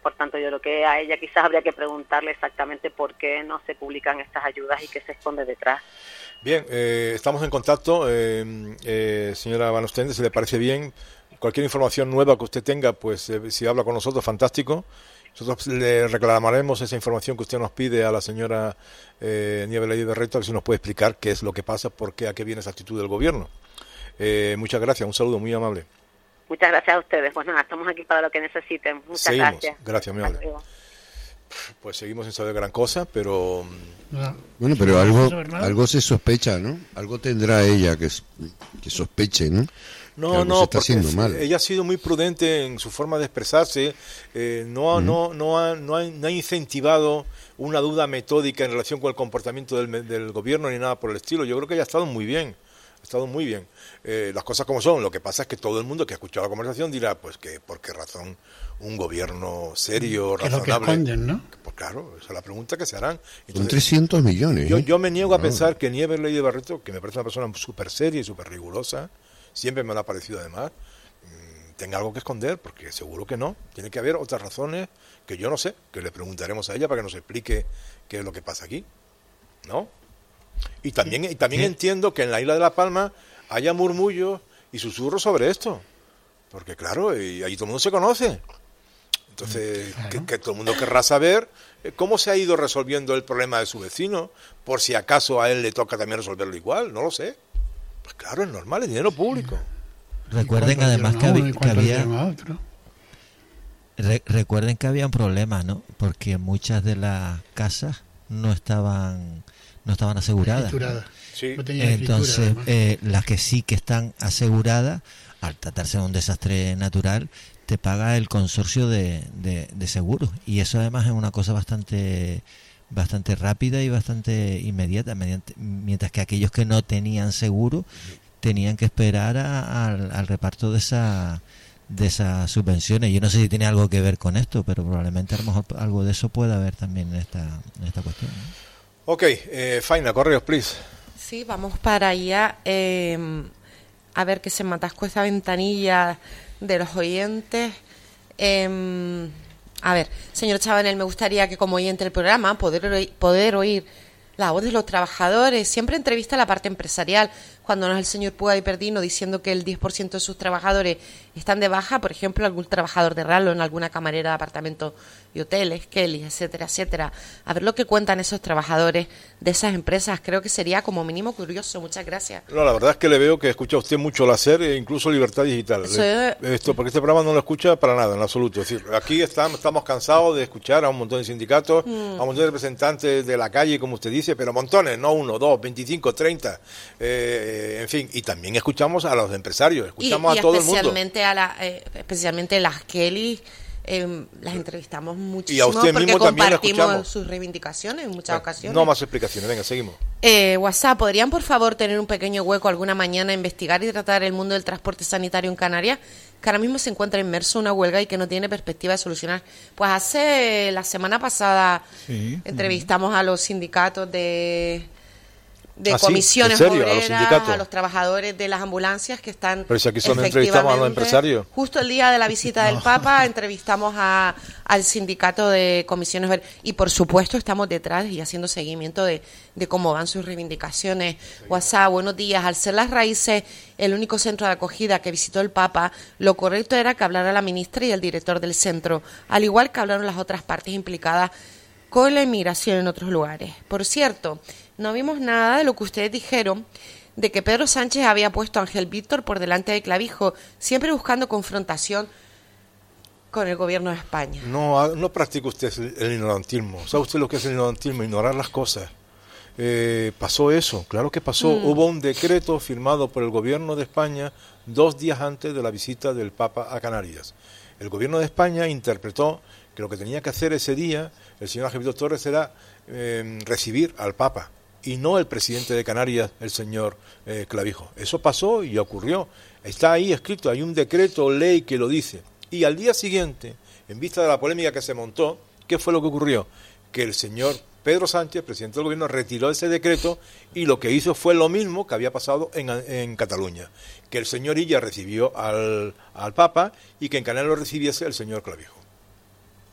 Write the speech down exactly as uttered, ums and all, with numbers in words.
Por tanto, yo creo que a ella quizás habría que preguntarle exactamente por qué no se publican estas ayudas y qué se esconde detrás. Bien, eh, estamos en contacto, eh, eh, señora Van Ostende, si le parece bien, cualquier información nueva que usted tenga, pues eh, si habla con nosotros, fantástico. Nosotros le reclamaremos esa información que usted nos pide a la señora eh, Nieves Ley Barreto, que si nos puede explicar qué es lo que pasa, por qué, a qué viene esa actitud del gobierno. Eh, muchas gracias, un saludo muy amable. Muchas gracias a ustedes. Pues nada, estamos aquí para lo que necesiten. Muchas Seguimos. gracias. Gracias, muy amable. Pues seguimos sin saber gran cosa, pero... Bueno, pero algo algo se sospecha, ¿no? Algo tendrá ella que, que sospeche, ¿no? No, no, porque mal. Ella ha sido muy prudente en su forma de expresarse, eh, no, mm. no, no, ha, no, ha, no ha incentivado una duda metódica en relación con el comportamiento del, del gobierno ni nada por el estilo. Yo creo que ella ha estado muy bien, ha estado muy bien. Eh, las cosas como son, lo que pasa es que todo el mundo que ha escuchado la conversación dirá, pues que por qué razón un gobierno serio, que razonable. Es lo que esconden, ¿no? Pues claro, esa es la pregunta que se harán. Entonces, son trescientos millones. Yo, yo me niego a pensar que Nieves Ley de Barreto, que me parece una persona súper seria y súper rigurosa, siempre me lo ha parecido además, tenga algo que esconder, porque seguro que no. Tiene que haber otras razones que yo no sé, que le preguntaremos a ella para que nos explique qué es lo que pasa aquí, ¿no? Y también, y también entiendo que en la isla de La Palma haya murmullos y susurros sobre esto, porque claro, y ahí todo el mundo se conoce. Entonces, claro. que, que todo el mundo querrá saber cómo se ha ido resolviendo el problema de su vecino, por si acaso a él le toca también resolverlo igual, no lo sé. Pues claro, es normal, es dinero público. Recuerden además que, había, que había re, recuerden que había un problema, ¿no? Porque muchas de las casas no estaban no estaban aseguradas. Sí. No Entonces, eh, las que sí que están aseguradas, al tratarse de un desastre natural, te paga el consorcio de, de, de seguros, y eso además es una cosa bastante bastante rápida y bastante inmediata, mediante, mientras que aquellos que no tenían seguro tenían que esperar a, a, al reparto de esa de esas subvenciones. Yo no sé si tiene algo que ver con esto, pero probablemente a lo mejor algo de eso puede haber también en esta, en esta cuestión, ¿no? Ok, eh, Faina, correos, please. Sí, vamos para allá. Eh, a ver que se me atascó esa ventanilla de los oyentes. Eh, a ver, señor Chabanel, me gustaría que como oyente del programa poder oír, poder oír la voz de los trabajadores. Siempre entrevista a la parte empresarial. Cuando no es el señor Puga y Perdino diciendo que el diez por ciento de sus trabajadores están de baja, por ejemplo, algún trabajador de Ralo en alguna camarera de apartamentos y hoteles, Kelly, etcétera, etcétera. A ver lo que cuentan esos trabajadores de esas empresas. Creo que sería como mínimo curioso. Muchas gracias. No, la verdad es que le veo que escucha usted mucho la SER e incluso Libertad Digital. Sí. Esto, porque este programa no lo escucha para nada, en absoluto. Es decir, aquí estamos, estamos cansados de escuchar a un montón de sindicatos, mm. a un montón de representantes de la calle, como usted dice, pero montones, no uno, dos, veinticinco, treinta, eh, en fin, y también escuchamos a los empresarios, escuchamos y, y a todo el mundo. Especialmente a la, eh, especialmente las Kelly, eh, las entrevistamos muchísimo y a usted porque mismo compartimos sus reivindicaciones en muchas bueno, ocasiones. No más explicaciones, venga, seguimos. Eh, WhatsApp, ¿podrían por favor tener un pequeño hueco alguna mañana a investigar y tratar el mundo del transporte sanitario en Canarias, que ahora mismo se encuentra inmerso en una huelga y que no tiene perspectiva de solucionar? Pues hace la semana pasada sí, entrevistamos uh-huh. a los sindicatos de... de ¿Ah, comisiones sí? ¿En serio? obreras, ¿A los, a los trabajadores de las ambulancias que están... Pero si aquí solo entrevistamos a los empresarios. Justo el día de la visita del no. Papa entrevistamos a, al sindicato de comisiones obreras y por supuesto estamos detrás y haciendo seguimiento de, de cómo van sus reivindicaciones. Sí. WhatsApp, buenos días. Al ser Las Raíces el único centro de acogida que visitó el Papa, lo correcto era que hablara la ministra y el director del centro, al igual que hablaron las otras partes implicadas con la inmigración en otros lugares. Por cierto, no vimos nada de lo que ustedes dijeron de que Pedro Sánchez había puesto a Ángel Víctor por delante de Clavijo, siempre buscando confrontación con el gobierno de España. No, no practique usted el ignorantismo. ¿Sabe usted lo que es el ignorantismo? Ignorar las cosas. Eh, pasó eso, claro que pasó. Mm. Hubo un decreto firmado por el gobierno de España dos días antes de la visita del Papa a Canarias. El gobierno de España interpretó que lo que tenía que hacer ese día el señor Ángel Víctor Torres era eh, recibir al Papa y no el presidente de Canarias, el señor eh, Clavijo. Eso pasó y ocurrió. Está ahí escrito, hay un decreto ley que lo dice. Y al día siguiente, en vista de la polémica que se montó, ¿qué fue lo que ocurrió? Que el señor Pedro Sánchez, presidente del gobierno, retiró ese decreto y lo que hizo fue lo mismo que había pasado en, en Cataluña, que el señor Illa recibió al, al Papa y que en Canarias lo recibiese el señor Clavijo.